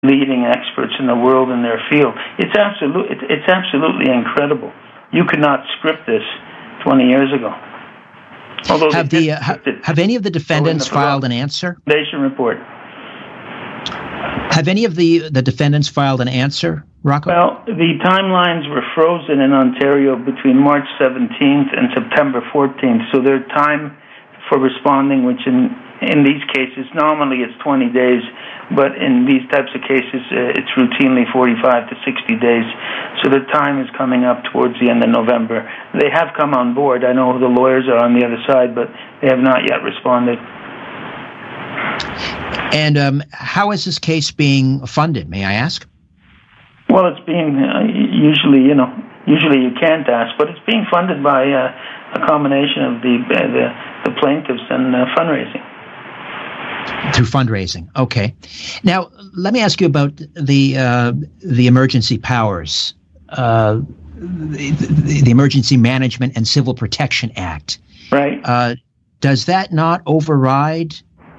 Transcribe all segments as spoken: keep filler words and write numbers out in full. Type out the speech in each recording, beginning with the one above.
leading experts in the world in their field. It's absolute. It's, it's absolutely incredible. You could not script this twenty years ago. Although have the uh, have, have any of the defendants the filed an answer? Foundation report. Have any of the the defendants filed an answer, Rocco? Well, the timelines were frozen in Ontario between March seventeenth and September fourteenth, so their time for responding, which in in these cases nominally it's twenty days, but in these types of cases uh, it's routinely forty-five to sixty days. So the time is coming up towards the end of November. They have come on board. I know the lawyers are on the other side, but they have not yet responded. And um, how is this case being funded, may I ask? Well, it's being uh, usually, you know, usually you can't ask, but it's being funded by uh, a combination of the uh, the, the plaintiffs and uh, fundraising. Through fundraising, okay. Now, let me ask you about the uh, the emergency powers, uh, the, the, the Emergency Management and Civil Protection Act. Right. Uh, does that not override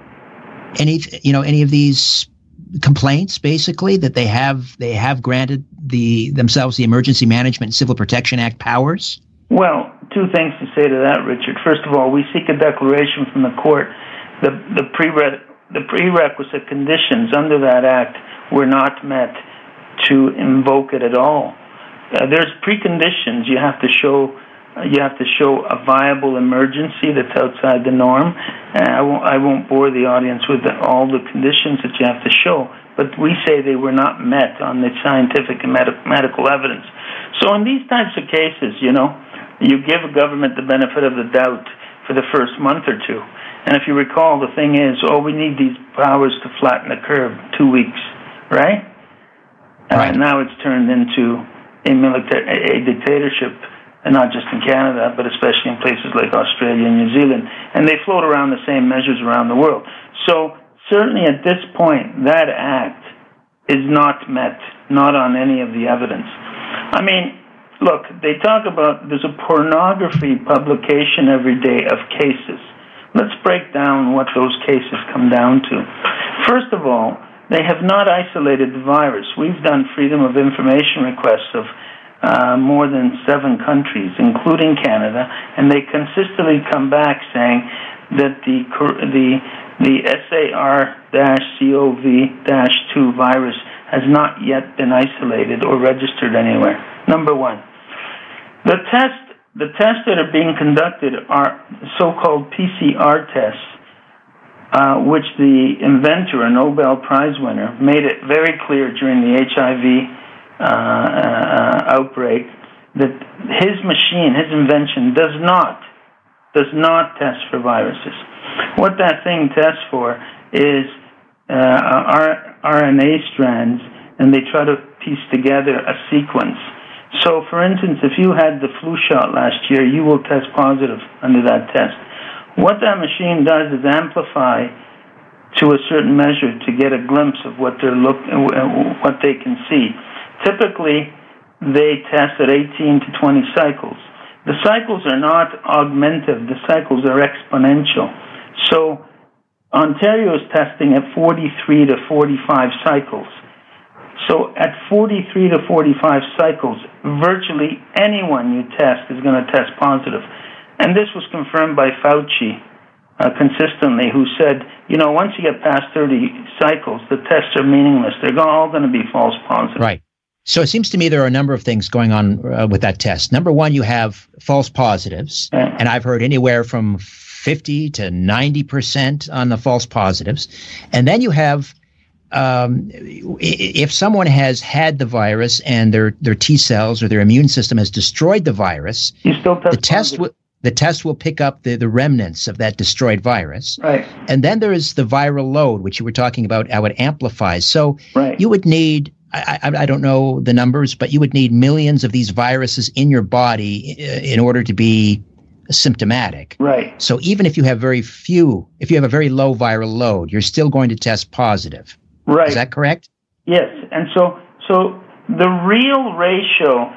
any, you know, any of these complaints, basically, that they have they have granted the themselves the Emergency Management and Civil Protection Act powers? Well, two things to say to that, Richard. First of all, we seek a declaration from the court. The the prere- the prerequisite conditions under that act were not met to invoke it at all. Uh, there's preconditions. You have to show uh, you have to show a viable emergency that's outside the norm. Uh, I won't I won't bore the audience with the, all the conditions that you have to show, but we say they were not met on the scientific and med- medical evidence. So in these types of cases, you know, you give a government the benefit of the doubt for the first month or two. And if you recall, the thing is, oh, we need these powers to flatten the curve, two weeks, right? Right. And uh, now it's turned into a military, a dictatorship, and not just in Canada, but especially in places like Australia and New Zealand. And they float around the same measures around the world. So certainly at this point, that act is not met, not on any of the evidence. I mean, look, they talk about there's a pornography publication every day of cases. Let's break down what those cases come down to. First of all, they have not isolated the virus. We've done freedom of information requests of uh, more than seven countries, including Canada, and they consistently come back saying that the the the S A R C O V two virus has not yet been isolated or registered anywhere. Number one. The test The tests that are being conducted are so-called P C R tests, uh, which the inventor, a Nobel Prize winner, made it very clear during the H I V uh, uh, outbreak that his machine, his invention, does not does not test for viruses. What that thing tests for is uh, R N A strands, and they try to piece together a sequence. So, for instance, if you had the flu shot last year, you will test positive under that test. What that machine does is amplify to a certain measure to get a glimpse of what they're look, what they can see. Typically, they test at eighteen to twenty cycles. The cycles are not augmentive; the cycles are exponential. So, Ontario is testing at forty-three to forty-five cycles. So at forty-three to forty-five cycles, virtually anyone you test is going to test positive. And this was confirmed by Fauci uh, consistently, who said, you know, once you get past thirty cycles, the tests are meaningless. They're all going to be false positives. Right. So it seems to me there are a number of things going on uh, with that test. Number one, you have false positives, yeah. And I've heard anywhere from fifty to ninety percent on the false positives. And then you have Um, if someone has had the virus and their, their T cells or their immune system has destroyed the virus, you still test the test will the test will pick up the, the remnants of that destroyed virus. Right. And then there is the viral load, which you were talking about, how it amplifies. So right. you would need, I, I, I don't know the numbers, but you would need millions of these viruses in your body in order to be symptomatic. Right. So even if you have very few, if you have a very low viral load, you're still going to test positive. Right. Is that correct? Yes. And so so the real ratio,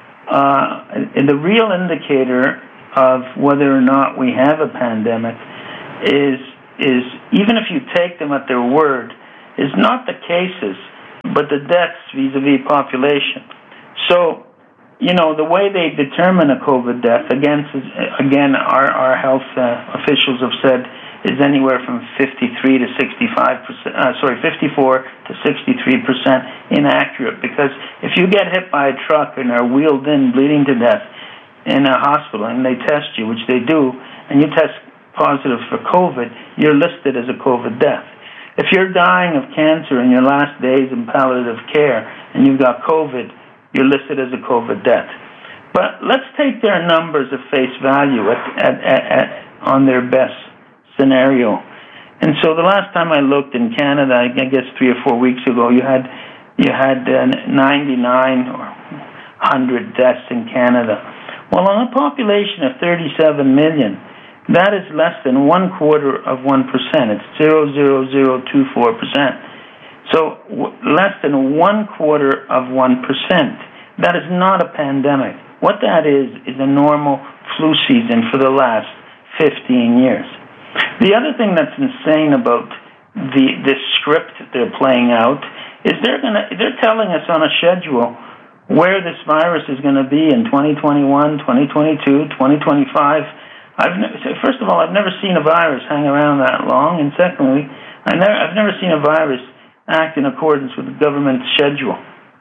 uh, the real indicator of whether or not we have a pandemic is, is even if you take them at their word, is not the cases, but the deaths vis-a-vis population. So, you know, the way they determine a COVID death, again, again our, our health uh, officials have said, is anywhere from fifty-three to sixty-five percent, uh, sorry, fifty-four to sixty-three percent inaccurate. Because if you get hit by a truck and are wheeled in bleeding to death in a hospital and they test you, which they do, and you test positive for COVID, you're listed as a COVID death. If you're dying of cancer in your last days in palliative care and you've got COVID, you're listed as a COVID death. But let's take their numbers at face value at, at, at, at, on their best scenario. And so the last time I looked in Canada, I guess three or four weeks ago, you had you had uh, ninety-nine or one hundred deaths in Canada. Well, on a population of thirty-seven million, that is less than one quarter of one percent. It's zero zero zero two four percent. So w- less than one quarter of one percent. That is not a pandemic. What that is is a normal flu season for the last fifteen years. The other thing that's insane about the this script that they're playing out is they're gonna they're telling us on a schedule where this virus is going to be in twenty twenty-one, twenty twenty-two, twenty twenty-five. I've ne- first of all, I've never seen a virus hang around that long, and secondly, I never I've never seen a virus act in accordance with the government's schedule.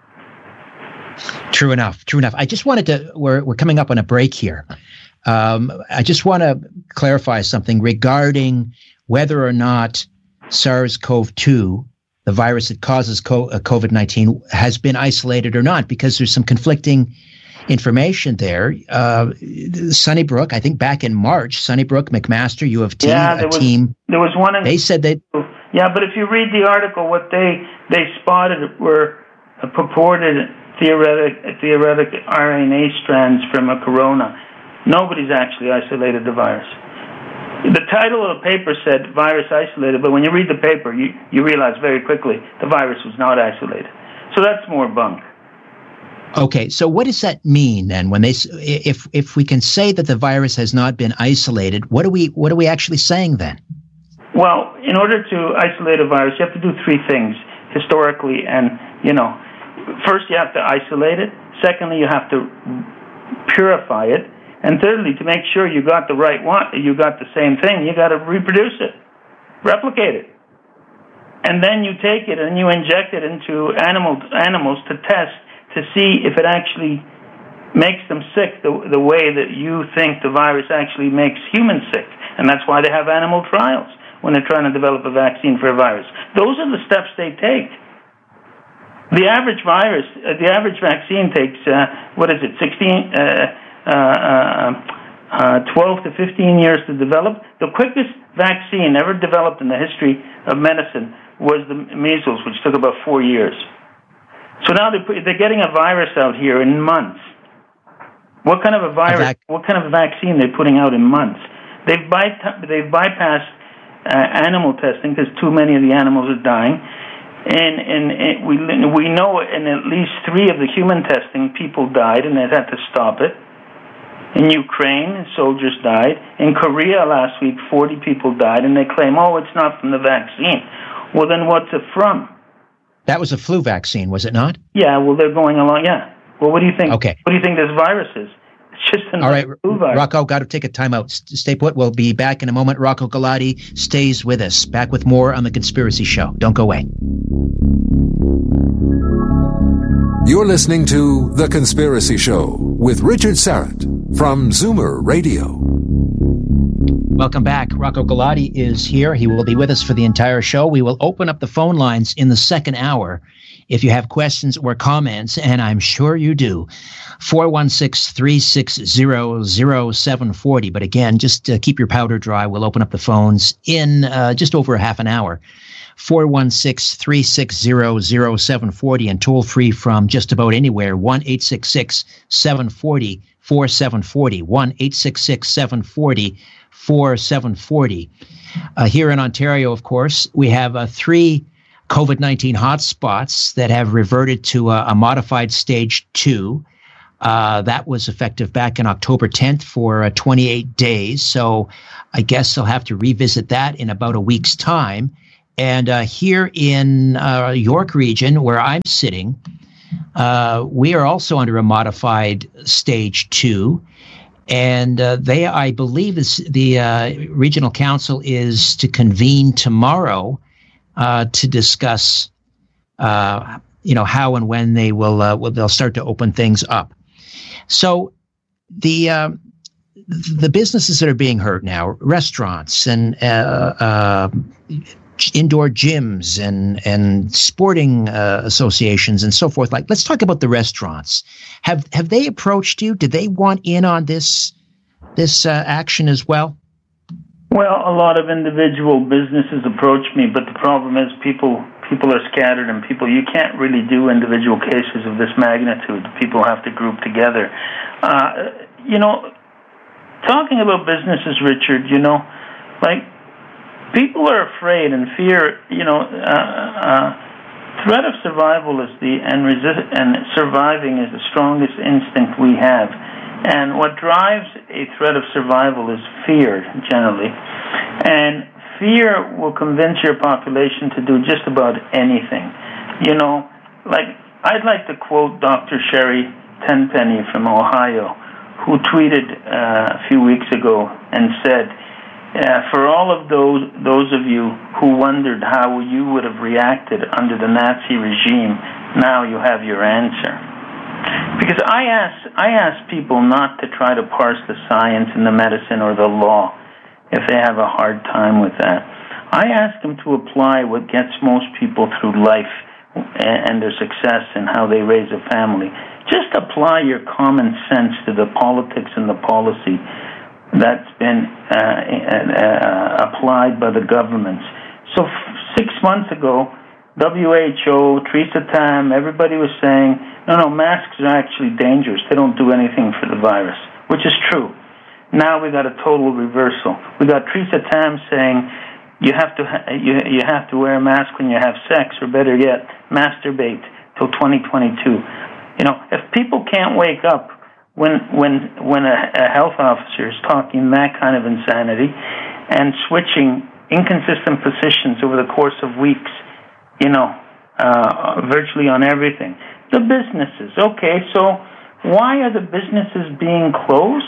True enough. True enough. I just wanted to. We're we're coming up on a break here. Um, I just want to clarify something regarding whether or not SARS-C o V two, the virus that causes COVID nineteen, has been isolated or not, because there's some conflicting information there. Uh, Sunnybrook, I think back in March, Sunnybrook, McMaster, U of T, yeah, a was, team. There was one. In, they said that. Yeah, but if you read the article, what they they spotted were a purported theoretic theoretic R N A strands from a corona. Nobody's actually isolated the virus. The title of the paper said virus isolated, but when you read the paper, you, you realize very quickly the virus was not isolated. So that's more bunk. Okay, so what does that mean then? When they, if if we can say that the virus has not been isolated, what are we what are we actually saying then? Well, in order to isolate a virus, you have to do three things historically, and you know, first you have to isolate it. Secondly, you have to purify it. And thirdly, to make sure you got the right one, you got the same thing, you got to reproduce it, replicate it. And then you take it and you inject it into animal, animals to test to see if it actually makes them sick the, the way that you think the virus actually makes humans sick. And that's why they have animal trials when they're trying to develop a vaccine for a virus. Those are the steps they take. The average virus, uh, the average vaccine takes, uh, what is it, sixteen... Uh, Uh, uh, uh, twelve to fifteen years to develop. The quickest vaccine ever developed in the history of medicine was the measles, which took about four years. So now they're, they're getting a virus out here in months. What kind of a virus, a vac- what kind of a vaccine they're putting out in months? They've, by, they've bypassed uh, animal testing because too many of the animals are dying. And, and, and we, we know in at least three of the human testing, people died and they had to stop it. In Ukraine, soldiers died. In Korea last week, forty people died, and they claim, oh, it's not from the vaccine. Well, then what's it from? That was a flu vaccine, was it not? Yeah, well, they're going along, yeah. Well, what do you think? Okay. What do you think this virus is? It's just another All right, flu virus. Rocco, got to take a time out. Stay put. We'll be back in a moment. Rocco Galati stays with us. Back with more on The Conspiracy Show. Don't go away. You're listening to The Conspiracy Show with Richard Syrett from Zoomer Radio. Welcome back. Rocco Galati is here. He will be with us for the entire show. We will open up the phone lines in the second hour if you have questions or comments, and I'm sure you do. four one six, three six zero, zero seven four zero. But again, just uh, keep your powder dry. We'll open up the phones in uh, just over a half an hour. four one six, three six zero, zero seven four zero, and toll free from just about anywhere, one eight six six, seven four zero, four seven four zero, one eight six six, seven four zero, four seven four zero. Uh, here in Ontario, of course, we have uh, three COVID nineteen hotspots that have reverted to a, a modified stage two. Uh, that was effective back in October tenth for uh, twenty-eight days. So I guess they'll have to revisit that in about a week's time. And uh, here in uh, York region, where I'm sitting, uh, we are also under a modified stage two. And uh, they, I believe, this, the uh, regional council is to convene tomorrow uh, to discuss, uh, you know, how and when they will, uh, will they'll start to open things up. So the uh, the businesses that are being hurt now, restaurants and uh, uh, indoor gyms and and sporting uh, associations and so forth. Like, let's talk about the restaurants. Have have they approached you? Did they want in on this this uh, action as well? Well, a lot of individual businesses approach me, but the problem is people people are scattered, and people you can't really do individual cases of this magnitude. People have to group together. Uh, you know, talking about businesses, Richard. You know, like. People are afraid and fear, you know, uh, uh, threat of survival is the, and resist, and surviving is the strongest instinct we have. And what drives a threat of survival is fear, generally. And fear will convince your population to do just about anything. You know, like, I'd like to quote Doctor Sherry Tenpenny from Ohio, who tweeted uh, a few weeks ago and said, Uh, for all of those those of you who wondered how you would have reacted under the Nazi regime, now you have your answer. Because I ask I ask people not to try to parse the science and the medicine or the law if they have a hard time with that. I ask them to apply what gets most people through life and, and their success and how they raise a family. Just apply your common sense to the politics and the policy that's been uh, uh, applied by the governments. So f- six months ago, W H O, Theresa Tam, everybody was saying, no, no, masks are actually dangerous. They don't do anything for the virus, which is true. Now we got a total reversal. We got Theresa Tam saying you have to ha- you you have to wear a mask when you have sex, or better yet, masturbate till twenty twenty-two. You know, if people can't wake up When when when a, a health officer is talking that kind of insanity and switching inconsistent positions over the course of weeks, you know, uh, virtually on everything. The businesses, okay, so why are the businesses being closed?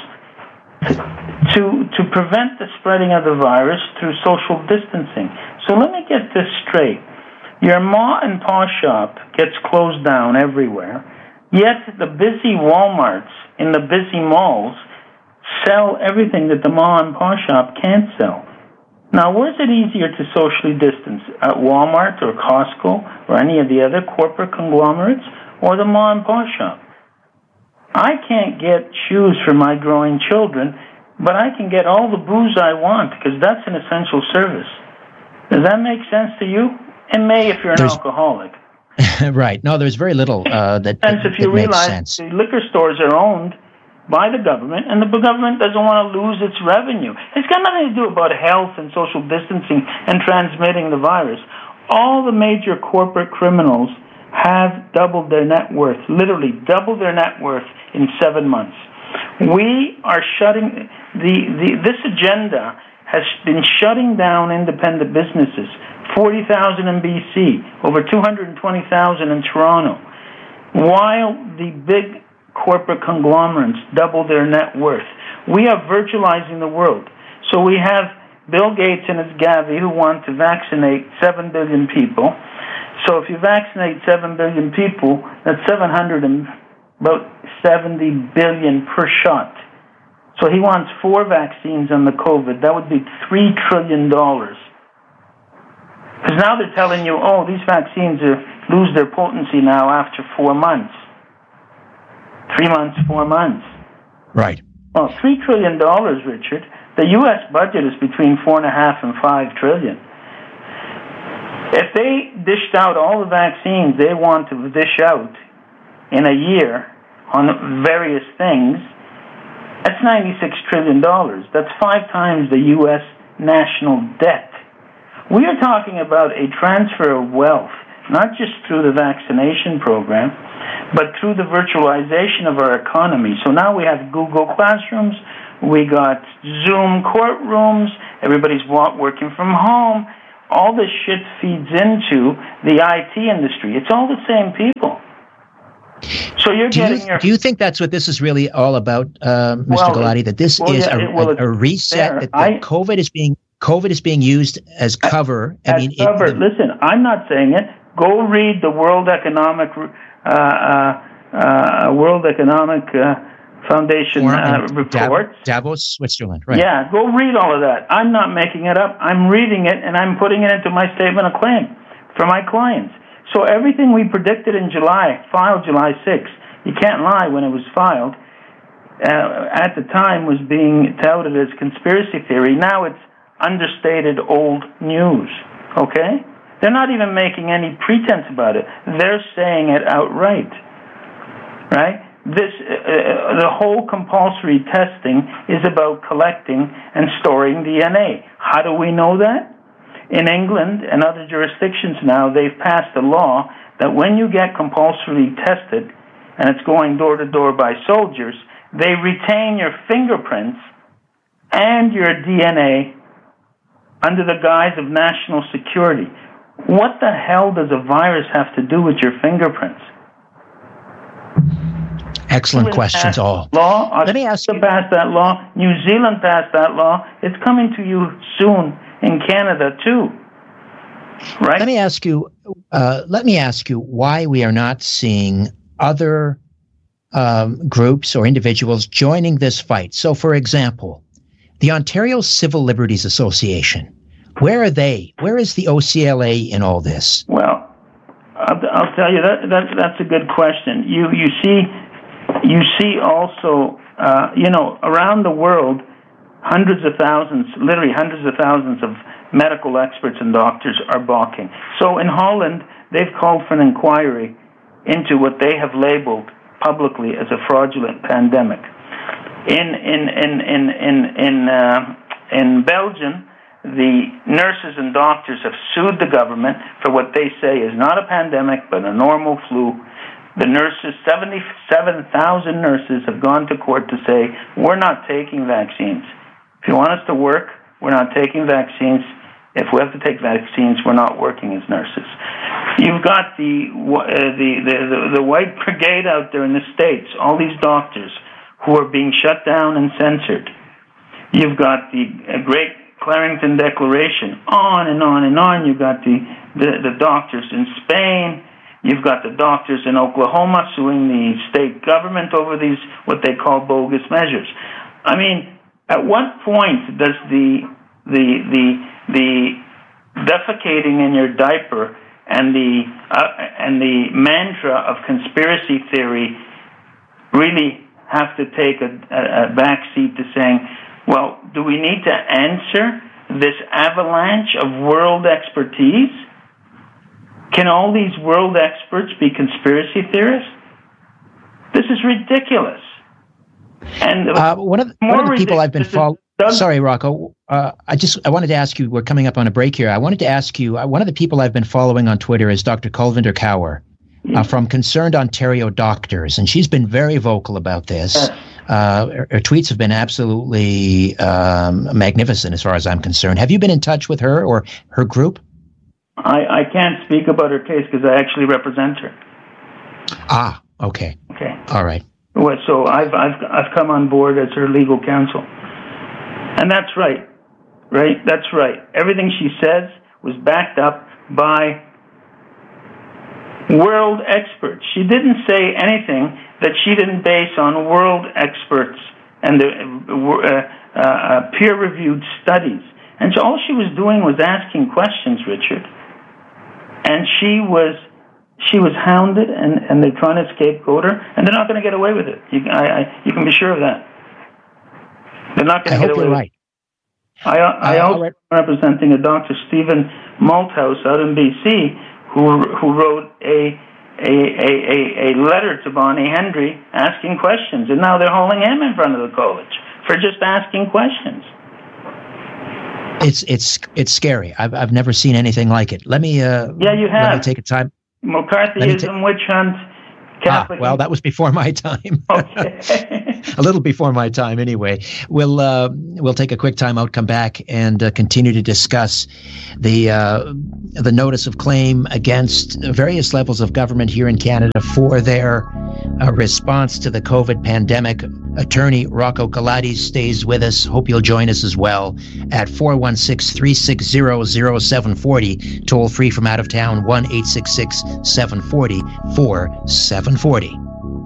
To to prevent the spreading of the virus through social distancing. So let me get this straight. Your ma and pa shop gets closed down everywhere, yet the busy Walmarts in the busy malls sell everything that the ma and pa shop can't sell. Now, where's it easier to socially distance? At Walmart or Costco or any of the other corporate conglomerates, or the ma and pa shop? I can't get shoes for my growing children, but I can get all the booze I want because that's an essential service. Does that make sense to you? It may if you're an There's- alcoholic. Right. No, there's very little uh, that, sense that, if you that makes realize sense. The liquor stores are owned by the government, and the government doesn't want to lose its revenue. It's got nothing to do about health and social distancing and transmitting the virus. All the major corporate criminals have doubled their net worth, literally doubled their net worth in seven months. We are shutting, the, the this agenda has been shutting down independent businesses. forty thousand in B C, over two hundred twenty thousand in Toronto, while the big corporate conglomerates double their net worth. We are virtualizing the world. So we have Bill Gates and his Gavi who want to vaccinate seven billion people. So if you vaccinate seven billion people, that's seven hundred and about seventy billion per shot. So he wants four vaccines on the COVID. That would be three trillion dollars. Because now they're telling you, oh, these vaccines are, lose their potency now after four months. Three months, four months. Right. Well, three trillion dollars, Richard. The U S budget is between four and a half and five trillion. If they dished out all the vaccines they want to dish out in a year on various things, that's ninety-six trillion dollars. That's five times the U S national debt. We are talking about a transfer of wealth, not just through the vaccination program, but through the virtualization of our economy. So now we have Google Classrooms, we got Zoom courtrooms, everybody's working from home. all this shit feeds into the I T industry. It's all the same people. So you're do getting you, your... Do you think that's what this is really all about, uh, Mister Well, Galati, that this well, is yeah, a, it, well, a, a reset, there. that, that I, COVID is being COVID is being used as cover? I as mean, cover. It, the, Listen, I'm not saying it. Go read the World Economic uh, uh, uh, World Economic uh, Foundation uh, report. Davos, Switzerland, right? Yeah, go read all of that. I'm not making it up. I'm reading it, and I'm putting it into my statement of claim for my clients. So everything we predicted in July, filed July sixth, you can't lie when it was filed, uh, at the time was being touted as conspiracy theory. Now it's understated old news, okay? They're not even making any pretense about it. They're saying it outright, right? This, uh, the whole compulsory testing is about collecting and storing D N A. How do we know that? In England and other jurisdictions now, they've passed a law that when you get compulsorily tested, and it's going door to door by soldiers, they retain your fingerprints and your D N A under the guise of national security. What the hell does a virus have to do with your fingerprints? Excellent questions, all. Law. Let me ask you. Passed that law. New Zealand passed that law. It's coming to you soon in Canada too. Right. Let me ask you. Uh, let me ask you why we are not seeing other um, groups or individuals joining this fight. So, for example, the Ontario Civil Liberties Association. Where are they? Where is the O C L A in all this? Well, I'll, I'll tell you that, that that's a good question. You you see you see also uh, you know around the world, hundreds of thousands, literally hundreds of thousands of medical experts and doctors are balking. So in Holland, they've called for an inquiry into what they have labeled publicly as a fraudulent pandemic. In in in in in in, uh, in Belgium, the nurses and doctors have sued the government for what they say is not a pandemic, but a normal flu. The nurses, seventy-seven thousand nurses, have gone to court to say, we're not taking vaccines. If you want us to work, we're not taking vaccines. If we have to take vaccines, we're not working as nurses. You've got the, uh, the, the, the, the white brigade out there in the States, all these doctors who are being shut down and censored. You've got the uh, great Clarington Declaration, on and on and on. You've got the, the, the doctors in Spain. You've got the doctors in Oklahoma suing the state government over these, what they call bogus measures. I mean, at what point does the, the, the, the defecating in your diaper and the, uh, and the mantra of conspiracy theory really have to take a, a, a backseat to saying, well, do we need to answer this avalanche of world expertise? Can all these world experts be conspiracy theorists? This is ridiculous. And uh, one of the, one of the people I've been following. Sorry, Rocco. Uh, I just I wanted to ask you. We're coming up on a break here. I wanted to ask you. Uh, one of the people I've been following on Twitter is Doctor Kulvinder Kaur uh, from Concerned Ontario Doctors, and she's been very vocal about this. Yes. Uh, her, her tweets have been absolutely um, magnificent as far as I'm concerned. Have you been in touch with her or her group? I, I can't speak about her case because I actually represent her. Ah, okay. Okay. All right. Well, so I've, I've, I've come on board as her legal counsel. And that's right. Right? That's right. Everything she says was backed up by world experts. She didn't say anything that she didn't base on world experts and the uh, uh, peer-reviewed studies. And so all she was doing was asking questions, Richard. And she was she was hounded, and, and they're trying to scapegoat her, and they're not going to get away with it. You, I, I, you can be sure of that. They're not going to get away with right. it. I, I uh, also right. representing a Doctor Stephen Malthouse out in B C who who wrote a A, a, a, a letter to Bonnie Hendry asking questions, and now they're hauling him in front of the college for just asking questions. It's it's it's scary. I've I've never seen anything like it. Let me uh yeah you have let me take a time. McCarthyism, ta- witch hunt, Catholic. Ah, well, that was before my time. Okay. a little before my time anyway. We'll uh, we'll take a quick time out, come back, and uh, continue to discuss the uh, the notice of claim against various levels of government here in Canada for their uh, response to the COVID pandemic. Attorney Rocco Galati stays with us. Hope you'll join us as well at four one six, three six zero, zero seven four zero. Toll free from out of town, one eight six six, seven four zero, four seven four zero.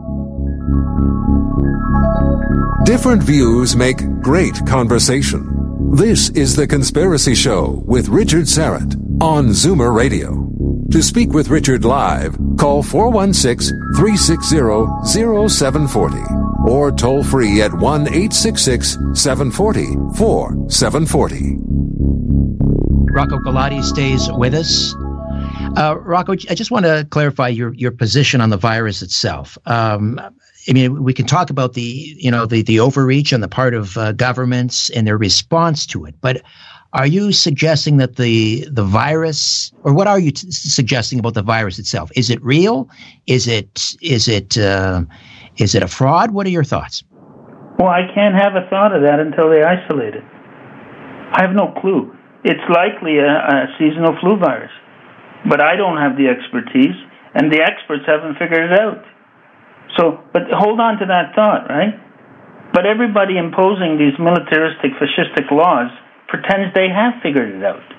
Different views make great conversation. This is The Conspiracy Show with Richard Syrett on Zoomer Radio. To speak with Richard live, call four one six, three six zero, zero seven four zero or toll free at one eight six six, seven four zero, four seven four zero. Rocco Galati stays with us. Uh, Rocco, I just want to clarify your, your position on the virus itself. Um, I mean, we can talk about the, you know, the, the overreach on the part of uh, governments and their response to it. But are you suggesting that the the virus, or what are you t- suggesting about the virus itself? Is it real? Is it is it uh, is it a fraud? What are your thoughts? Well, I can't have a thought of that until they isolate it. I have no clue. It's likely a, a seasonal flu virus, but I don't have the expertise, and the experts haven't figured it out. So, but hold on to that thought, right? But everybody imposing these militaristic, fascistic laws pretends they have figured it out,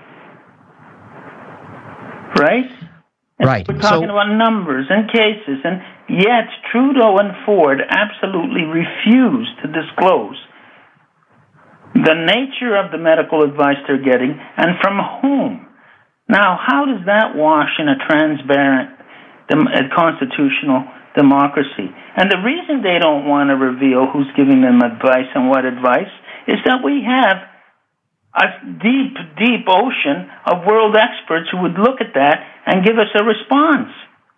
right? And right. We're talking so, about numbers and cases, and yet Trudeau and Ford absolutely refuse to disclose the nature of the medical advice they're getting and from whom. Now, how does that wash in a transparent dem- a constitutional democracy? And the reason they don't want to reveal who's giving them advice and what advice is that we have a deep, deep ocean of world experts who would look at that and give us a response.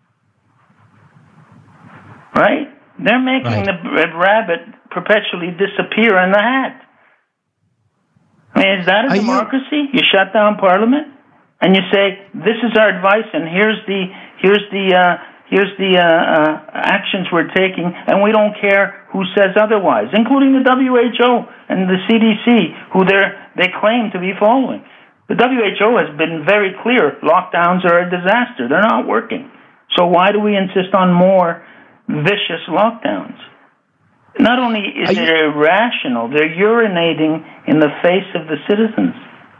Right? They're making right. the rabbit perpetually disappear in the hat. I mean, is that a Are democracy? You? you shut down Parliament and you say, "This is our advice, and here's the here's the uh, here's the uh, uh, actions we're taking, and we don't care who says otherwise," including the W H O and the C D C, who they they claim to be following. The W H O has been very clear: lockdowns are a disaster; they're not working. So why do we insist on more vicious lockdowns? Not only is it irrational, they're urinating in the face of the citizens.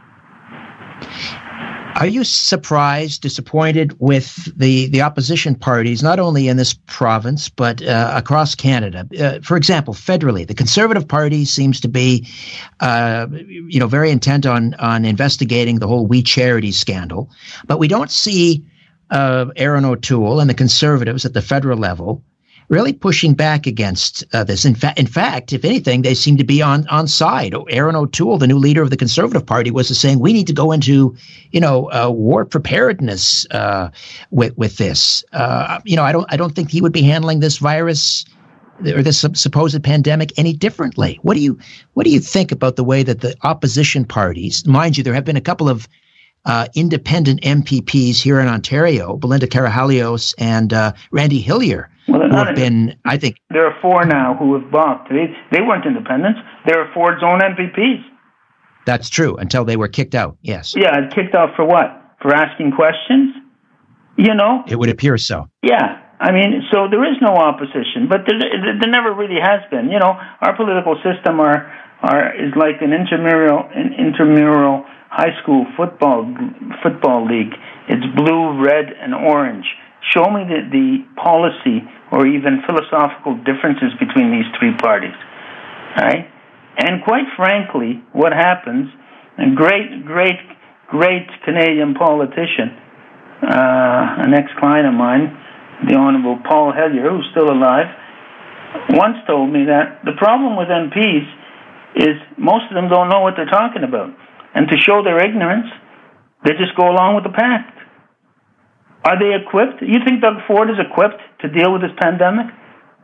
Are you surprised, disappointed with the, the opposition parties, not only in this province, but uh, across Canada? Uh, for example, federally, the Conservative Party seems to be, uh, you know, very intent on, on investigating the whole We Charity scandal. But we don't see uh, Erin O'Toole and the Conservatives at the federal level really pushing back against uh, this. In fact, in fact, if anything, they seem to be on on side. Erin O'Toole, the new leader of the Conservative Party, was saying we need to go into, you know, uh, war preparedness uh, with with this. Uh, you know, I don't I don't think he would be handling this virus or this supposed pandemic any differently. What do you what do you think about the way that the opposition parties, mind you, there have been a couple of Uh, independent M P Ps here in Ontario, Belinda Karahalios and uh, Randy Hillier, well, who have been, I think... There are four now who have balked. They, they weren't independents. They were Ford's own M P Ps. That's true, until they were kicked out, yes. Yeah, kicked out for what? For asking questions? You know? It would appear so. Yeah. I mean, so there is no opposition, but there, there never really has been. You know, our political system are, are is like an intramural, an intramural high school football football league. It's blue, red, and orange. Show me the, the policy or even philosophical differences between these three parties. All right? And quite frankly, what happens, a great, great, great Canadian politician, uh, an ex-client of mine, the Honorable Paul Hellyer, who's still alive, once told me that the problem with M Ps is most of them don't know what they're talking about. And to show their ignorance, they just go along with the pact. Are they equipped? You think Doug Ford is equipped to deal with this pandemic?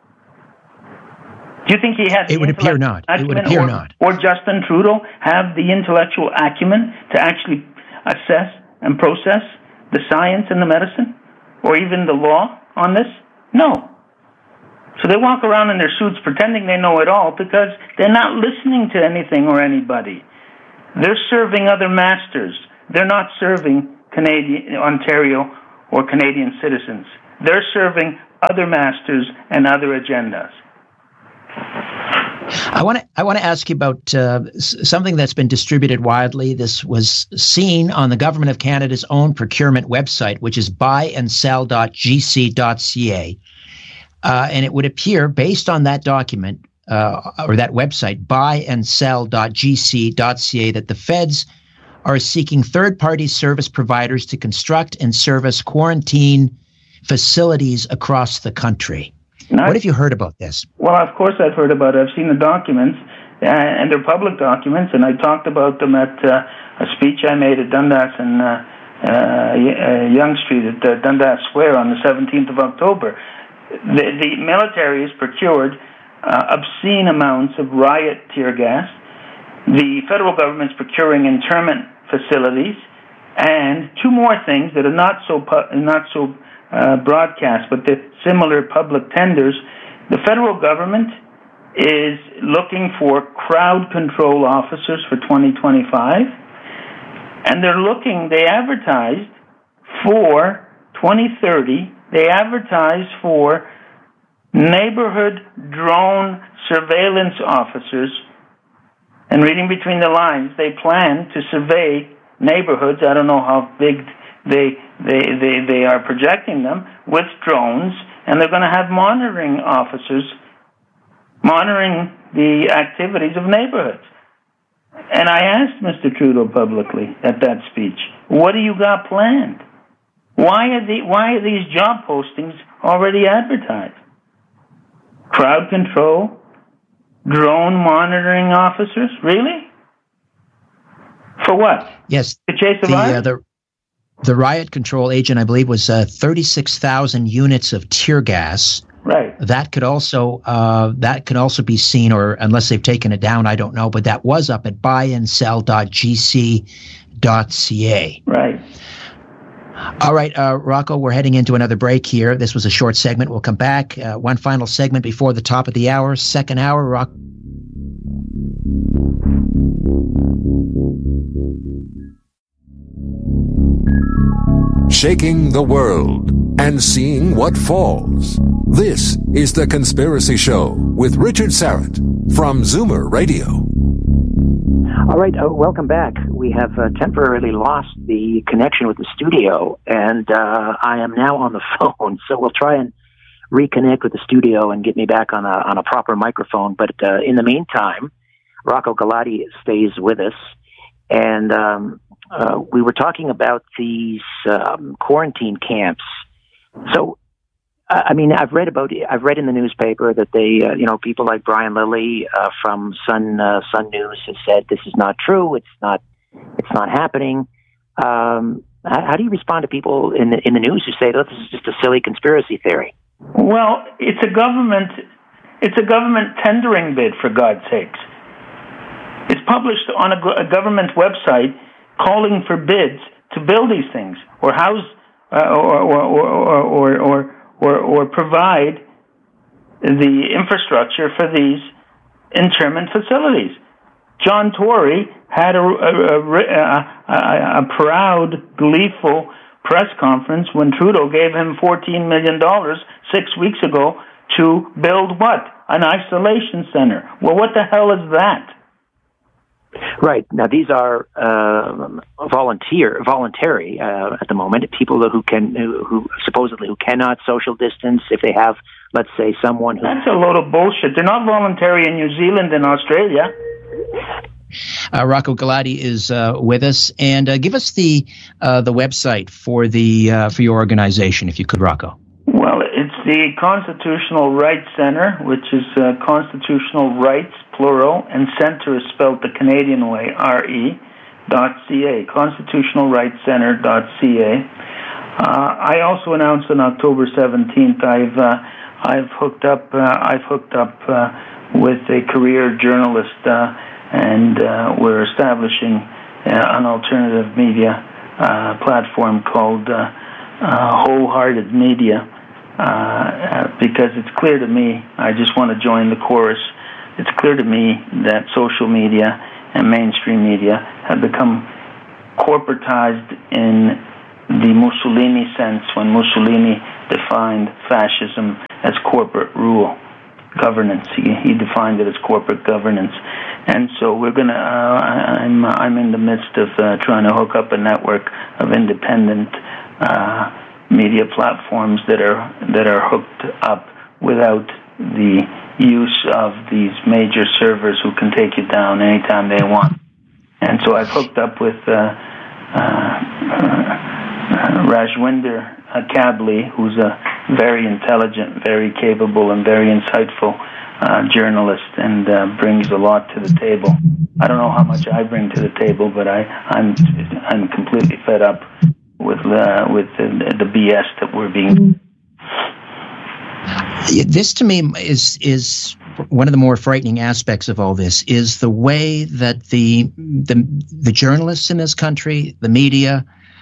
Do you think he has? It would appear not. It would appear or, not. Or Justin Trudeau have the intellectual acumen to actually assess and process the science and the medicine, or even the law on this? No. So they walk around in their suits pretending they know it all because they're not listening to anything or anybody. They're serving other masters. They're not serving Canadian, Ontario or Canadian citizens. They're serving other masters and other agendas. I want to I want to ask you about uh, something that's been distributed widely. This was seen on the Government of Canada's own procurement website, which is buy and sell dot g c dot c a. Uh, and it would appear, based on that document uh, or that website, buy and sell dot g c dot c a, that the feds are seeking third-party service providers to construct and service quarantine facilities across the country. Not, what have you heard about this? Well, of course I've heard about it. I've seen the documents, uh, and they're public documents, and I talked about them at uh, a speech I made at Dundas and uh, uh, Yonge Street at uh, Dundas Square on the seventeenth of October. The, the military has procured uh, obscene amounts of riot tear gas. The federal government's procuring internment facilities, and two more things that are not so pu- not so uh, broadcast, but they're similar public tenders. The federal government is looking for crowd control officers for twenty twenty-five, and they're looking. They advertised for twenty thirty. They advertised for neighborhood drone surveillance officers. And reading between the lines, they plan to survey neighborhoods. I don't know how big they they they, they are projecting them with drones, and they're going to have monitoring officers monitoring the activities of neighborhoods. And I asked Mister Trudeau publicly at that speech, "What do you got planned? Why are the why are these job postings already advertised? Crowd control, drone monitoring officers, really? For what? Yes, to chase the the, virus? Uh, the the riot control agent, I believe, was uh, thirty-six thousand units of tear gas. Right. That could also uh, that could also be seen, or unless they've taken it down, I don't know. But that was up at buy and sell dot g c dot c a. Right. All right, uh, Rocco, we're heading into another break here. This was a short segment. We'll come back. Uh, one final segment before the top of the hour. Second hour, Rock. Shaking the world and seeing what falls. This is The Conspiracy Show with Richard Syrett from Zoomer Radio. All right, uh, welcome back. We have uh, temporarily lost the connection with the studio, and uh, I am now on the phone, so we'll try and reconnect with the studio and get me back on a on a proper microphone. But uh, in the meantime, Rocco Galati stays with us, and um, uh, we were talking about these um, quarantine camps. So, I mean, I've read about, I've read in the newspaper that they, uh, you know, people like Brian Lilly uh, from Sun uh, Sun News have said this is not true. It's not, it's not happening. Um, how, how do you respond to people in the in the news who say, "Oh, this is just a silly conspiracy theory"? Well, it's a government, it's a government tendering bid, for God's sakes. It's published on a, a government website calling for bids to build these things or house uh, or or or or. or Or, or provide the infrastructure for these internment facilities. John Tory had a, a, a, a, a proud, gleeful press conference when Trudeau gave him fourteen million dollars six weeks ago to build what? An isolation center. Well, what the hell is that? Right. Now, these are uh, volunteer, voluntary uh, at the moment. People who can, who, who supposedly who cannot social distance if they have, let's say, someone who... That's a load of bullshit. They're not voluntary in New Zealand and Australia. Uh, Rocco Galati is uh, with us, and uh, give us the uh, the website for the uh, for your organization, if you could, Rocco. Well, it's the Constitutional Rights Center, which is uh, Constitutional Rights, plural, and Center is spelled the Canadian way, R E, dot C A, Constitutional Rights Center dot C A. Uh, I also announced on October seventeenth, I've uh, I've hooked up uh, I've hooked up uh, with a career journalist, uh, and uh, we're establishing uh, an alternative media uh, platform called uh, uh, Wholehearted Media. Uh, because it's clear to me, I just want to join the chorus, it's clear to me that social media and mainstream media have become corporatized in the Mussolini sense, when Mussolini defined fascism as corporate rule, governance. He, he defined it as corporate governance. And so we're going to, uh, I'm, I'm in the midst of uh, trying to hook up a network of independent uh, media platforms that are that are hooked up without the use of these major servers who can take you down anytime they want. And so I've hooked up with uh, uh, uh, Rajwinder Kabli, who's a very intelligent, very capable, and very insightful uh, journalist, and uh, brings a lot to the table. I don't know how much I bring to the table, but I, I'm I'm completely fed up with uh, with the, the B S that we're being. This to me is is one of the more frightening aspects of all this, is the way that the the the journalists in this country, the media,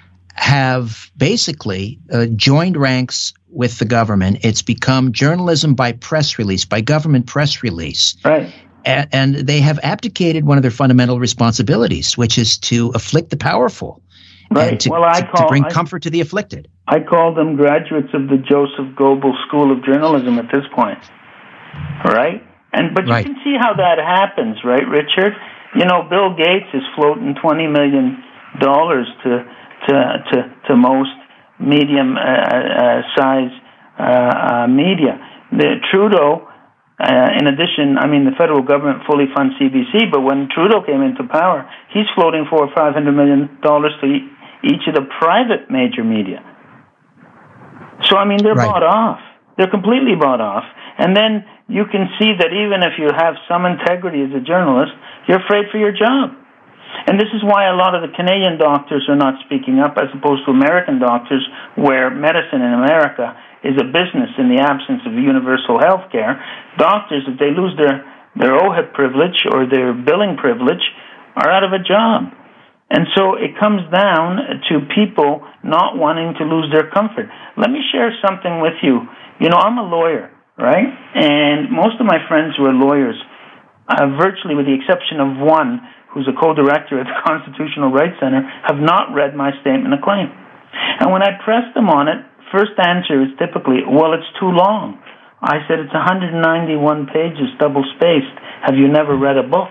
have basically uh, joined ranks with the government. It's become journalism by press release, by government press release. Right. A- and they have abdicated one of their fundamental responsibilities, which is to afflict the powerful. Right. And to, well, I to, call, to bring I, comfort to the afflicted. I call them graduates of the Joseph Goebbels School of Journalism at this point. Right? And but you right. can see how that happens, right, Richard? You know, Bill Gates is floating twenty million dollars to to to, to most medium uh, uh, size uh, uh, media. The Trudeau, uh, in addition, I mean, the federal government fully funds C B C, but when Trudeau came into power, he's floating four or five hundred million dollars to each of the private major media. So I mean, they're right. bought off. They're completely bought off. And then you can see that even if you have some integrity as a journalist, you're afraid for your job. And this is why a lot of the Canadian doctors are not speaking up, as opposed to American doctors, where medicine in America is a business in the absence of universal health care. Doctors, if they lose their, their O H I P privilege or their billing privilege, are out of a job. And so it comes down to people not wanting to lose their comfort. Let me share something with you. You know, I'm a lawyer, right? And most of my friends who are lawyers, uh, virtually with the exception of one, who's a co-director at the Constitutional Rights Center, have not read my statement of claim. And when I press them on it, first answer is typically, well, it's too long. I said, it's one hundred ninety-one pages, double-spaced. Have you never read a book?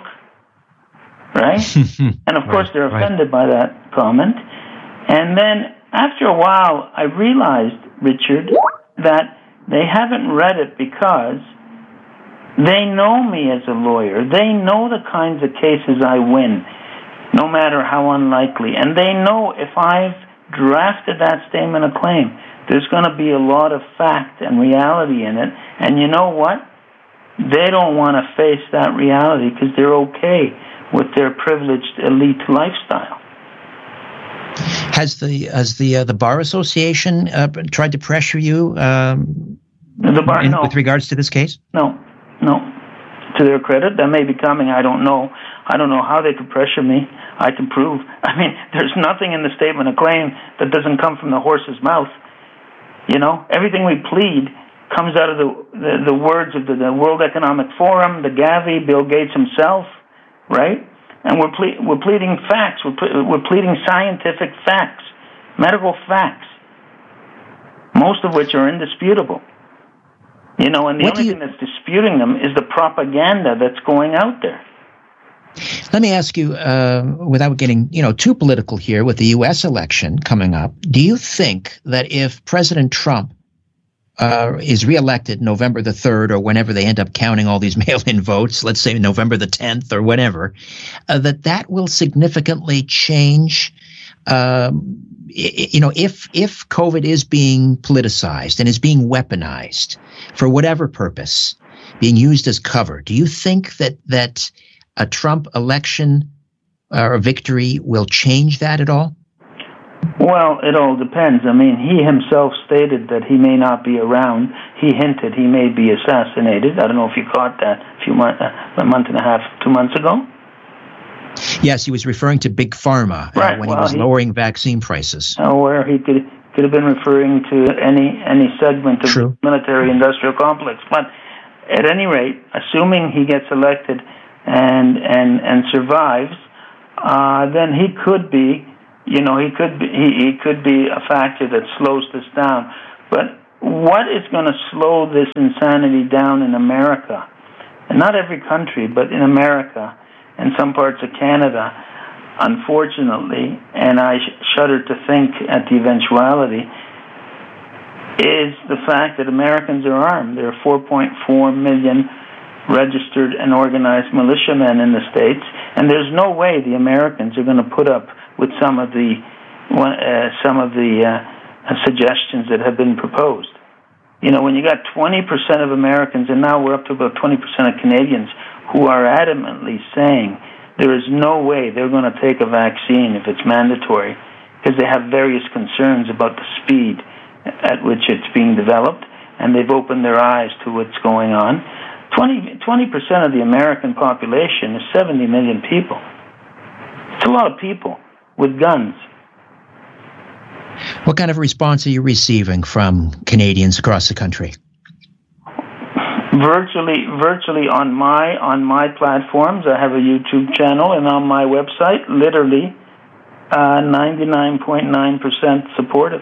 Right? And, of course, right, they're offended right. by that comment. And then, after a while, I realized, Richard, that they haven't read it because they know me as a lawyer. They know the kinds of cases I win, no matter how unlikely. And they know if I've drafted that statement of claim, there's going to be a lot of fact and reality in it. And you know what? They don't want to face that reality because they're okay with their privileged elite lifestyle. Has the has the uh, the Bar Association uh, tried to pressure you um, the bar, in, no. with regards to this case? No, no. To their credit, that may be coming. I don't know. I don't know how they could pressure me. I can prove. I mean, there's nothing in the statement of claim that doesn't come from the horse's mouth. You know, everything we plead comes out of the the, the words of the, the World Economic Forum, the Gavi, Bill Gates himself, right? And we're ple- we're pleading facts. We're ple- we're pleading scientific facts, medical facts, most of which are indisputable. You know, and the What only you- thing that's disputing them is the propaganda that's going out there. Let me ask you, uh, without getting you know too political here, with the U S election coming up, do you think that if President Trump uh, is reelected November the third, or whenever they end up counting all these mail-in votes, let's say November the tenth or whatever, uh, that that will significantly change? Um, you know, if if COVID is being politicized and is being weaponized for whatever purpose, being used as cover, do you think that that a Trump election or a victory will change that at all? Well, it all depends. I mean, he himself stated that he may not be around. He hinted he may be assassinated. I don't know if you caught that a few months, uh, a month and a half, two months ago. Yes, he was referring to Big Pharma right. uh, when well, he was he, lowering vaccine prices. Uh, where he could Could have been referring to any any segment of True. the military-industrial complex. But at any rate, assuming he gets elected and and and survives, uh, then he could be, you know, he could be he, he could be a factor that slows this down. But what is going to slow this insanity down in America? And not every country, but in America and some parts of Canada, unfortunately, and I shudder to think at the eventuality, is the fact that Americans are armed. There are four point four million registered and organized militiamen in the States, and there's no way the Americans are going to put up with some of the uh, some of the uh, suggestions that have been proposed. You know, when you got twenty percent of Americans, and now we're up to about twenty percent of Canadians, who are adamantly saying there is no way they're going to take a vaccine if it's mandatory, because they have various concerns about the speed at which it's being developed, and they've opened their eyes to what's going on. twenty percent of the American population is seventy million people. It's a lot of people with guns. What kind of response are you receiving from Canadians across the country? Virtually, virtually on my on my platforms. I have a YouTube channel, and on my website, literally uh, ninety-nine point nine percent supportive.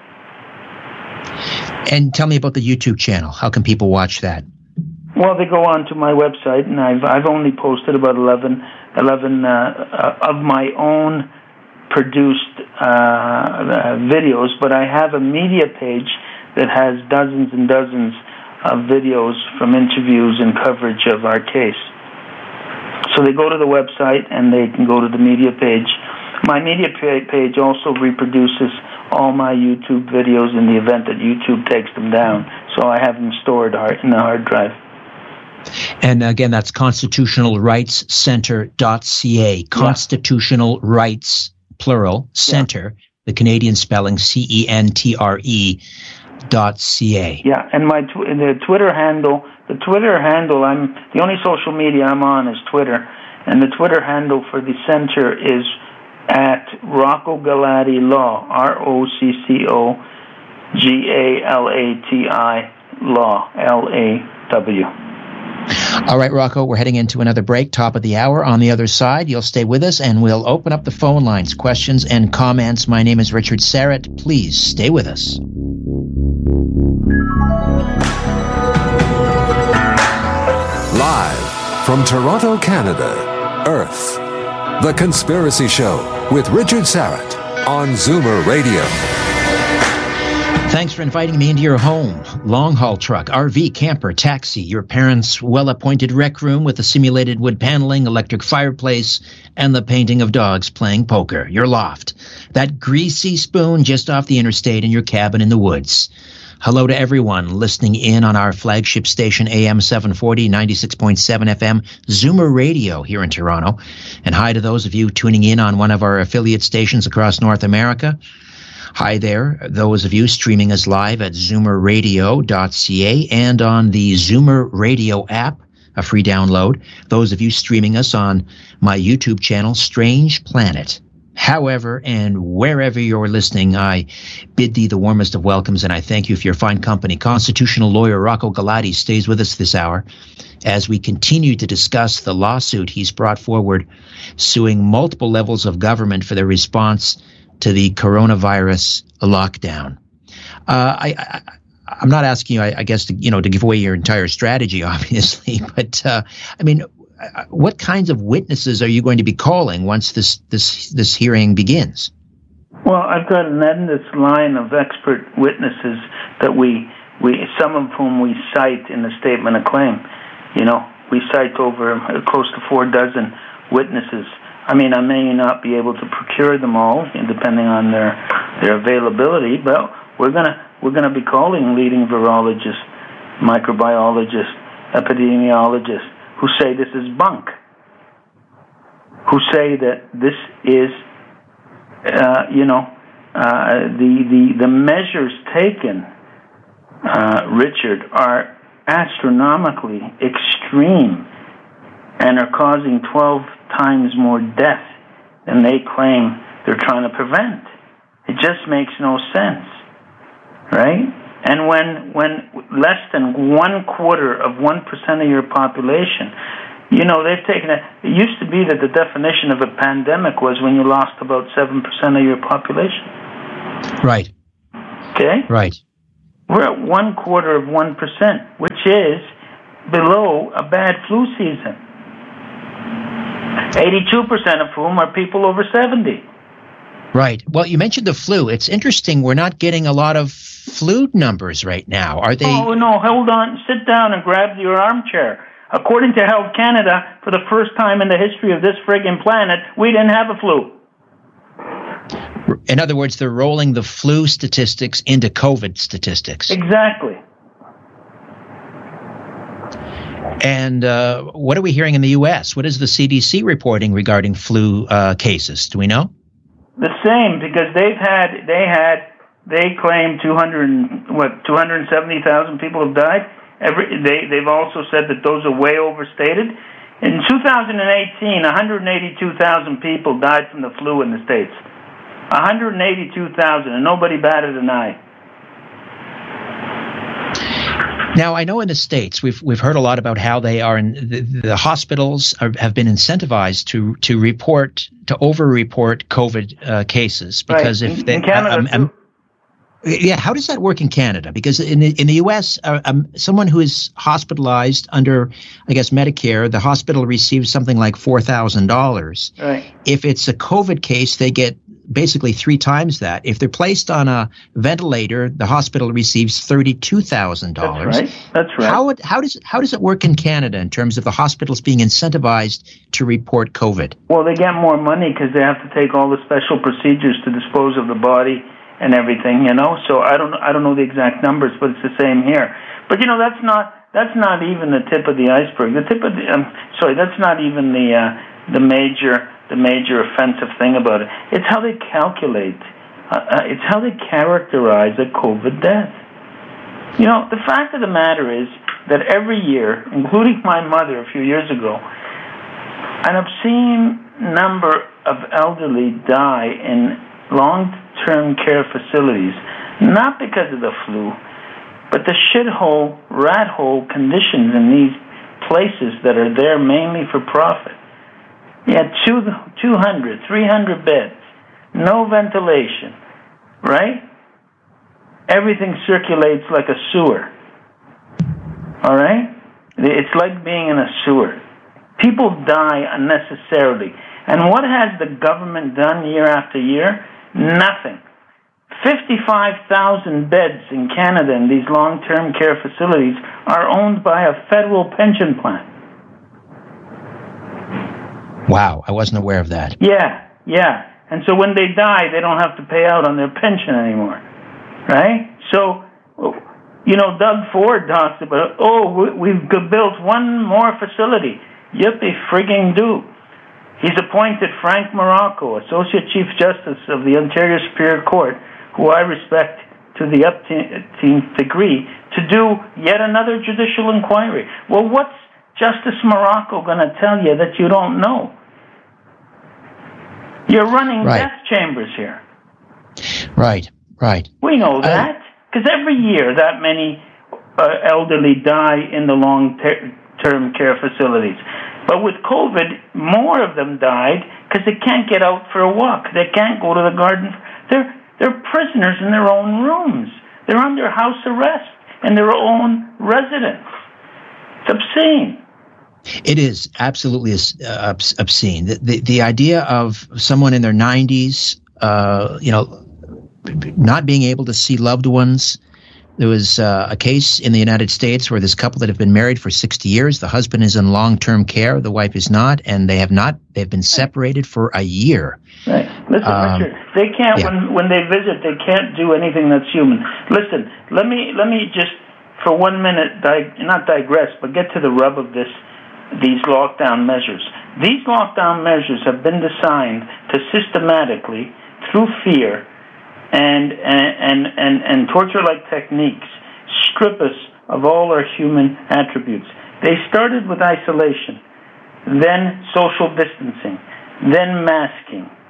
And tell me about the YouTube channel. How can people watch that? Well, they go on to my website, and I've I've only posted about eleven, eleven uh, of my own produced uh, uh, videos, but I have a media page that has dozens and dozens of videos from interviews and coverage of our case. So they go to the website and they can go to the media page. My media page also reproduces all my YouTube videos in the event that YouTube takes them down. So I have them stored in the hard drive. And again, that's constitutional rights center dot c a. Constitutional Rights, plural, Center, yeah. The Canadian spelling, C E N T R E dot C A. Yeah, and my tw- the Twitter handle, the Twitter handle, I'm the only social media I'm on is Twitter, and the Twitter handle for the center is at Rocco Galati Law, R O C C O G A L A T I Law, L A W. All right, Rocco, we're heading into another break, top of the hour. On the other side, you'll stay with us, and we'll open up the phone lines, questions and comments. My name is Richard Syrett. Please stay with us. Live from Toronto, Canada, Earth, The Conspiracy Show with Richard Syrett on Zoomer Radio. Thanks for inviting me into your home. Long-haul truck, R V, camper, taxi, your parents' well-appointed rec room with a simulated wood paneling, electric fireplace, and the painting of dogs playing poker. Your loft, that greasy spoon just off the interstate in your cabin in the woods. Hello to everyone listening in on our flagship station, A M seven forty, ninety-six point seven F M, Zoomer Radio here in Toronto. And hi to those of you tuning in on one of our affiliate stations across North America. Hi there, those of you streaming us live at zoomer radio dot c a and on the Zoomer Radio app, a free download. Those of you streaming us on my YouTube channel, Strange Planet. However, and wherever you're listening, I bid thee the warmest of welcomes, and I thank you for your fine company. Constitutional lawyer Rocco Galati stays with us this hour as we continue to discuss the lawsuit he's brought forward, suing multiple levels of government for their response to the coronavirus lockdown. Uh, I, I, I'm not asking you, I, I guess, to, you know, to give away your entire strategy, obviously, but uh, I mean, what kinds of witnesses are you going to be calling once this this this hearing begins? Well, I've got an endless line of expert witnesses that we we some of whom we cite in the statement of claim. You know, we cite over close to four dozen witnesses. I mean, I may not be able to procure them all, depending on their their availability, but we're gonna we're gonna be calling leading virologists, microbiologists, epidemiologists who say this is bunk, who say that this is, uh, you know, uh, the the the measures taken, uh, Richard, are astronomically extreme and are causing twelve times more death than they claim they're trying to prevent. It just makes no sense. right? And when when less than one quarter of one percent of your population, you know, they've taken it. It used to be that the definition of a pandemic was when you lost about seven percent of your population. Right. Okay? Right. We're at one quarter of one percent, which is below a bad flu season. eighty-two percent of whom are people over seventy. Right. Well, you mentioned the flu. It's interesting. We're not getting a lot of flu numbers right now. Are they? Oh, no. Hold on. Sit down and grab your armchair. According to Health Canada, for the first time in the history of this friggin' planet, we didn't have a flu. In other words, they're rolling the flu statistics into COVID statistics. Exactly. And uh, what are we hearing in the U S? What is the C D C reporting regarding flu uh, cases? Do we know? The same, because they've had, they had, they claim two hundred, what, two hundred seventy thousand people have died. Every, they, they've also said that those are way overstated. In two thousand eighteen, one hundred eighty-two thousand people died from the flu in the States. one hundred eighty-two thousand, and nobody batted an eye. Now, I know in the States, we've we've heard a lot about how they are in the, the hospitals are, have been incentivized to to report to over-report COVID uh, cases because right. if in, they in Canada um, um, yeah, how does that work in Canada? Because in the in the U S, uh, um, someone who is hospitalized under, I guess, Medicare, the hospital receives something like four thousand dollars. Right. If it's a COVID case, they get basically three times that. If they're placed on a ventilator, the hospital receives thirty-two thousand dollars. That's right. That's right. How it, how does it, how does it work in Canada in terms of the hospitals being incentivized to report COVID? Well, they get more money because they have to take all the special procedures to dispose of the body and everything, you know. So I don't I don't know the exact numbers, but it's the same here. But you know, that's not that's not even the tip of the iceberg. The tip of the um, sorry, that's not even the uh, the major. the major offensive thing about it. It's how they calculate. Uh, it's how they characterize a COVID death. You know, the fact of the matter is that every year, including my mother a few years ago, an obscene number of elderly die in long-term care facilities, not because of the flu, but the shithole, rat hole conditions in these places that are there mainly for profit. You had two, two hundred, three hundred beds, no ventilation, right? Everything circulates like a sewer, all right? It's like being in a sewer. People die unnecessarily. And what has the government done year after year? Nothing. fifty-five thousand beds in Canada in these long-term care facilities are owned by a federal pension plan. Wow, I wasn't aware of that. Yeah, yeah. And so when they die, they don't have to pay out on their pension anymore, right? So, you know, Doug Ford talks about, oh, we've built one more facility. Yippee frigging do. He's appointed Frank Morocco, Associate Chief Justice of the Ontario Superior Court, who I respect to the umpteenth degree, to do yet another judicial inquiry. Well, what's Justice Morocco going to tell you that you don't know? You're running right. death chambers here. Right, right. We know that, because every year that many uh, elderly die in the long-term care facilities. But with COVID, more of them died because they can't get out for a walk. They can't go to the garden. They're, they're prisoners in their own rooms. They're under house arrest in their own residence. It's obscene. It is absolutely uh, obscene. The, the the idea of someone in their nineties, uh, you know, not being able to see loved ones. There was uh, a case in the United States where this couple that have been married for sixty years, the husband is in long-term care, the wife is not, and they have not. They've been separated for a year. Right. Listen, um, Richard, they can't yeah. when when they visit. They can't do anything that's human. Listen, let me let me just for one minute, di- not digress, but get to the rub of this. These lockdown measures. These lockdown measures have been designed to systematically, through fear and and and, and, and torture-like techniques, strip us of all our human attributes. They started with isolation, then social distancing, then masking,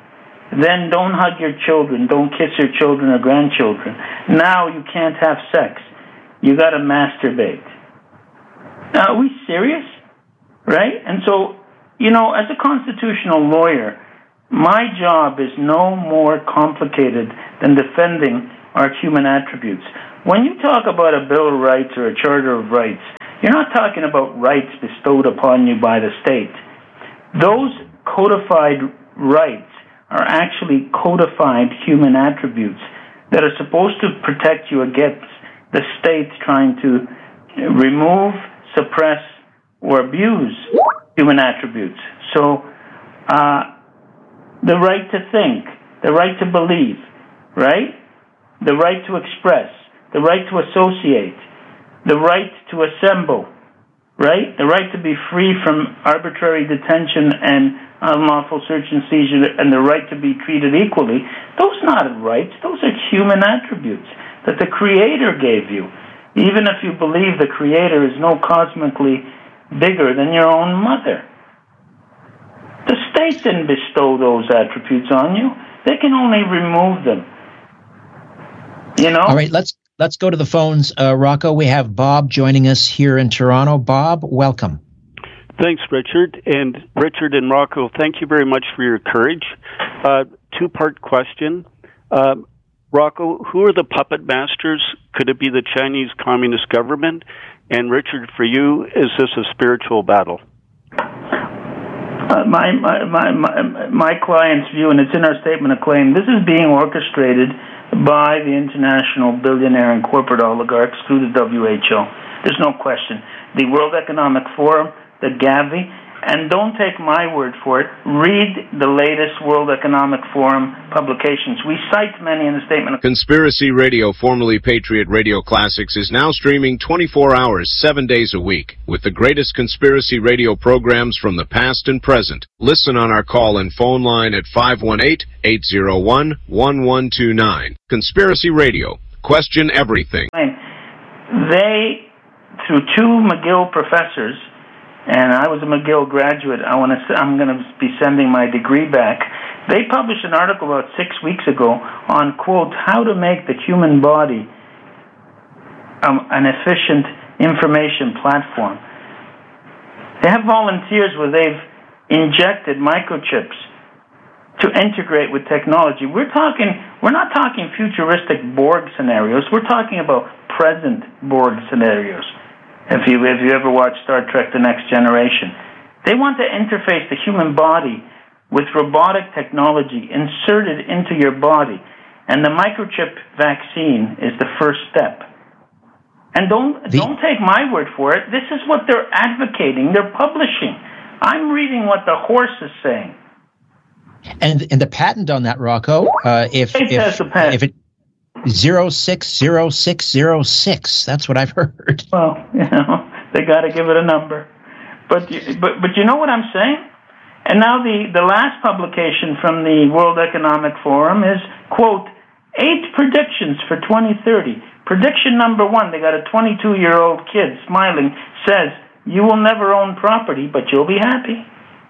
Then don't hug your children, don't kiss your children or grandchildren. Now you can't have sex. You got to masturbate. Now, are we serious? Right? And so, you know, as a constitutional lawyer, my job is no more complicated than defending our human attributes. When you talk about a Bill of Rights or a Charter of Rights, you're not talking about rights bestowed upon you by the state. Those codified rights are actually codified human attributes that are supposed to protect you against the state trying to remove, suppress, or abuse human attributes. So, uh, the right to think, the right to believe, right? The right to express, the right to associate, the right to assemble, right? The right to be free from arbitrary detention and unlawful search and seizure, and the right to be treated equally. Those are not rights. Those are human attributes that the Creator gave you, even if you believe the Creator is no cosmically bigger than your own mother. The state didn't bestow those attributes on you. They can only remove them. You know? All right, let's let's go to the phones. Uh, Rocco, we have Bob joining us here in Toronto. Bob, welcome. Thanks, Richard. And Richard and Rocco, thank you very much for your courage. Uh, two-part question. Uh, Rocco, who are the puppet masters? Could it be the Chinese Communist government? And Richard, for you, is this a spiritual battle? Uh, my, my, my, my, my client's view, and it's in our statement of claim, this is being orchestrated by the international billionaire and corporate oligarchs through the W H O. There's no question. The World Economic Forum, the Gavi, and don't take my word for it. Read the latest World Economic Forum publications. We cite many in the statement of Conspiracy Radio, formerly Patriot Radio Classics, is now streaming twenty-four hours, seven days a week, with the greatest conspiracy radio programs from the past and present. Listen on our call and phone line at five one eight, eight zero one, one one two nine. Conspiracy Radio. Question everything. They, through two McGill professors, and I was a McGill graduate. I want to. I'm going to be sending my degree back. They published an article about six weeks ago on, quote, how to make the human body um, an efficient information platform. They have volunteers where they've injected microchips to integrate with technology. We're talking. We're not talking futuristic Borg scenarios. We're talking about present Borg scenarios. If you if you ever watched Star Trek: The Next Generation, they want to interface the human body with robotic technology inserted into your body, and the microchip vaccine is the first step. And don't the, don't take my word for it. This is what they're advocating. They're publishing. I'm reading what the horse is saying. And and the patent on that, Rocco, uh, if it if, if it. Zero six zero six zero six. That's what I've heard. Well, you know, they got to give it a number, but but but you know what I'm saying. And now the the last publication from the World Economic Forum is, quote, eight predictions for twenty thirty. Prediction number one. They got a twenty-two year old kid smiling, says you will never own property, but you'll be happy.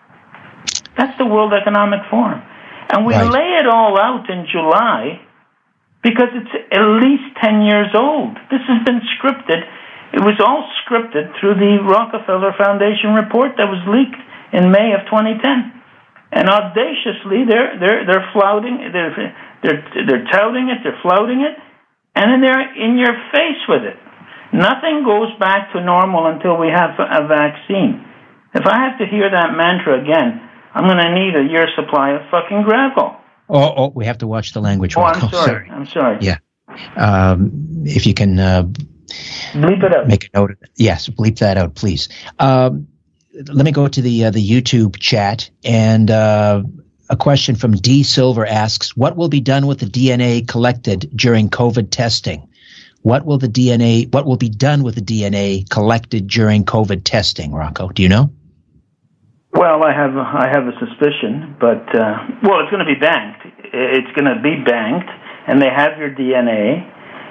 That's the World Economic Forum, and we right. lay it all out in July. Because it's at least ten years old. This has been scripted. It was all scripted through the Rockefeller Foundation report that was leaked in May of twenty ten. And audaciously, they're they're they're flouting, they're they're they're touting it, they're flouting it, and then they're in your face with it. Nothing goes back to normal until we have a vaccine. If I have to hear that mantra again, I'm going to need a year's supply of fucking Gravol. Oh, oh, we have to watch the language. Oh, I'm sorry. sorry. I'm sorry. Yeah. Um, if you can uh, bleep it out. Make a note of it. Yes, bleep that out, please. Um, let me go to the uh, the YouTube chat, and uh, a question from D. Silver asks, what will be done with the D N A collected during COVID testing? What will the D N A, what will be done with the D N A collected during COVID testing, Rocco? Do you know? Well, I have I have a suspicion, but uh, well, it's going to be banked. It's going to be banked, and they have your D N A.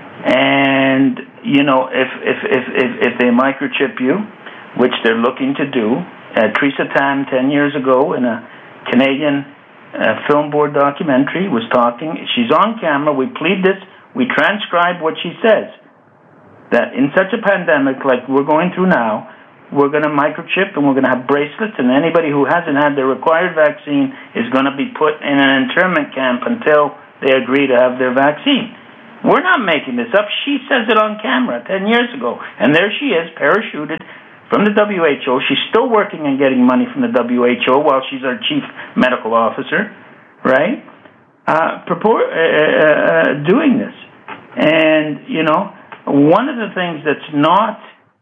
And you know, if if if if, if they microchip you, which they're looking to do, uh, Teresa Tam ten years ago in a Canadian uh, Film Board documentary, was talking. She's on camera. We plead this. We transcribe what she says. That in such a pandemic like we're going through now, we're going to microchip and we're going to have bracelets, and anybody who hasn't had the required vaccine is going to be put in an internment camp until they agree to have their vaccine. We're not making this up. She says it on camera ten years ago. And there she is, parachuted from the W H O. She's still working and getting money from the W H O while she's our chief medical officer, right? Uh, purport, uh, uh, doing this. And, you know, one of the things that's not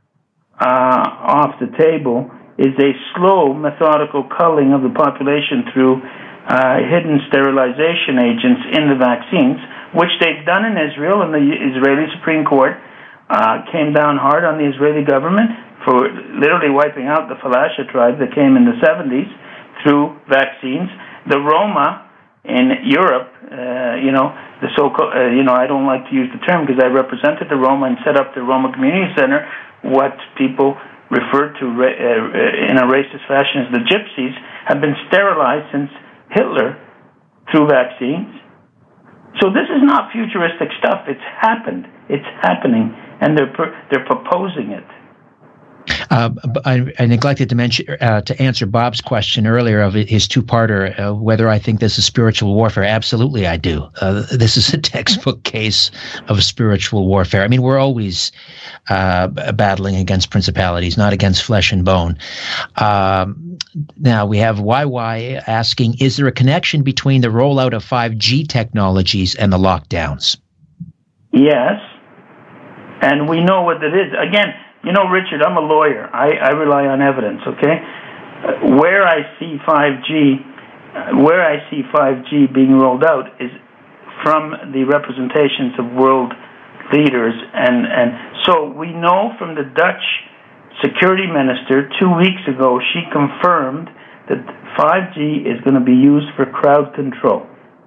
Uh, off the table is a slow, methodical culling of the population through uh, hidden sterilization agents in the vaccines, which they've done in Israel, and the Israeli Supreme Court uh, came down hard on the Israeli government for literally wiping out the Falasha tribe that came in the seventies through vaccines. The Roma in Europe, uh, you know, the so-called, uh, you know, I don't like to use the term because I represented the Roma and set up the Roma Community Center, what people refer to ra- uh, in a racist fashion as the gypsies, have been sterilized since Hitler through vaccines. So this is not futuristic stuff. It's happened. It's happening, and they're pr- they're proposing it. Uh, I, I neglected to mention uh, to answer Bob's question earlier of his two-parter, uh, whether I think this is spiritual warfare. Absolutely, I do. Uh, this is a textbook case of spiritual warfare. I mean, we're always uh, battling against principalities, not against flesh and bone. Um, now we have Y Y asking: is there a connection between the rollout of five G technologies and the lockdowns? Yes, and we know what it is. Again. You know, Richard, I'm a lawyer. I, I rely on evidence, okay? Uh, where I see five G, uh, where I see five G being rolled out is from the representations of world leaders. And, and so we know from the Dutch security minister two weeks ago, she confirmed that five G is going to be used for crowd control.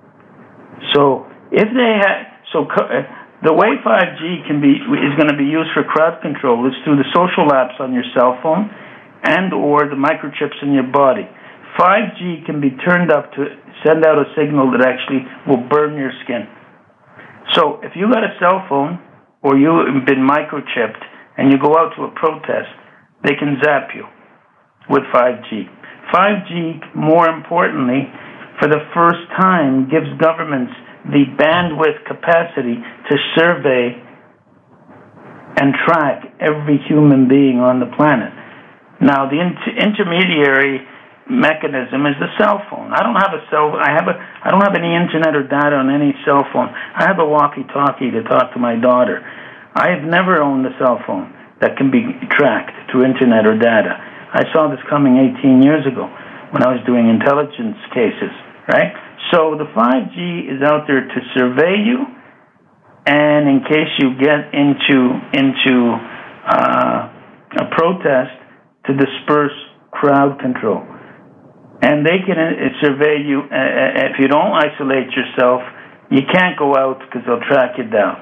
So if they had... so. Uh, The way five G can be is going to be used for crowd control is through the social apps on your cell phone and or the microchips in your body. five G can be turned up to send out a signal that actually will burn your skin. So if you got a cell phone or you've been microchipped and you go out to a protest, they can zap you with five G. five G, more importantly, for the first time, gives governments the bandwidth capacity to survey and track every human being on the planet. Now, the inter- intermediary mechanism is the cell phone. I don't have a cell. I have a. I don't have any internet or data on any cell phone. I have a walkie-talkie to talk to my daughter. I have never owned a cell phone that can be tracked through internet or data. I saw this coming eighteen years ago when I was doing intelligence cases, right? So the five G is out there to survey you, and in case you get into into uh, a protest, to disperse crowd control. And they can uh, survey you. Uh, if you don't isolate yourself, you can't go out because they'll track you down.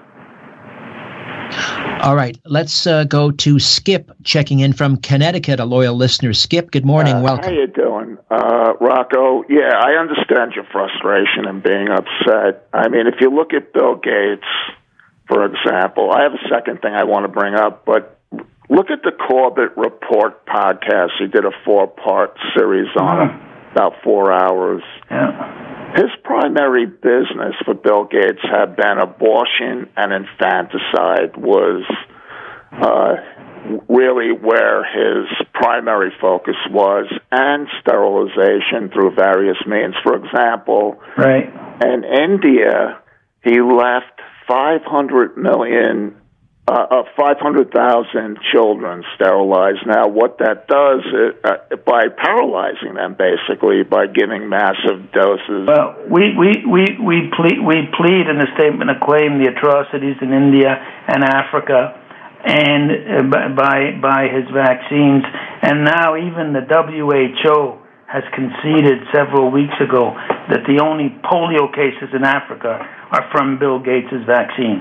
All right, let's uh, go to Skip, checking in from Connecticut, a loyal listener. Skip, good morning. Uh, Welcome. How you doing, uh, Rocco? Yeah, I understand your frustration and being upset. I mean, if you look at Bill Gates, for example, I have a second thing I want to bring up, but look at the Corbett Report podcast. He did a four-part series on it, about four hours. Yeah. His primary business for Bill Gates had been abortion and infanticide was uh, really where his primary focus was, and sterilization through various means. For example, right. in India, he left five hundred million Uh, uh, five hundred thousand children sterilized. Now, what that does, it, uh, by paralyzing them, basically, by giving massive doses. Well, we we we we plead, we plead in the statement of claim the atrocities in India and Africa, and uh, by by his vaccines, and now even the W H O has conceded several weeks ago that the only polio cases in Africa are from Bill Gates' vaccines.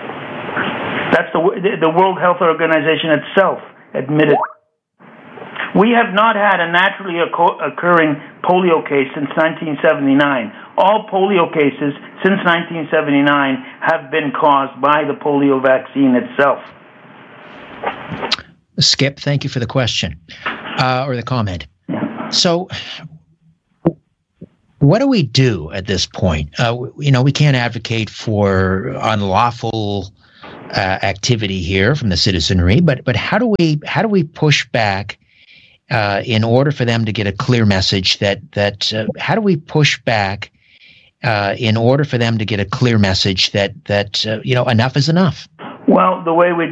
That's the the World Health Organization itself admitted. We have not had a naturally occurring polio case since nineteen seventy-nine. All polio cases since nineteen seventy-nine have been caused by the polio vaccine itself. Skip, thank you for the question uh, or the comment. Yeah. So, what do we do at this point? Uh, you know, we can't advocate for unlawful uh, activity here from the citizenry, but but how do we how do we push back uh, in order for them to get a clear message that that uh, how do we push back uh, in order for them to get a clear message that that uh, you know enough is enough? Well, the way we